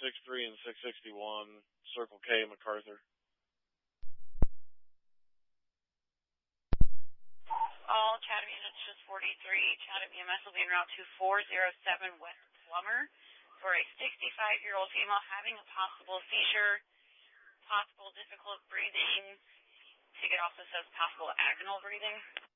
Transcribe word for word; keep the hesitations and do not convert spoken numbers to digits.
sixty-three and six sixty-one, Circle K, MacArthur. All Chatham units, just forty-three. Chatham E M S will be en route to four oh seven West Plummer for a sixty-five-year-old female having a possible seizure, possible difficult breathing. Ticket also says possible agonal breathing.